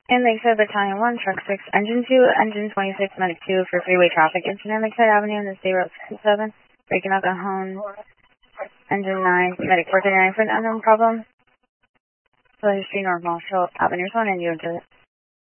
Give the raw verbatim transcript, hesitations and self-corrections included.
In Lakeside Battalion one, Truck six, Engine two, Engine twenty-six, Medic two for freeway traffic incident, Lakeside Avenue and the State Road sixty-seven. Breaking up at home. Engine nine, Medic four thirty-nine for an unknown problem. Pleasure Street, North Marshall Avenue one, and you into it.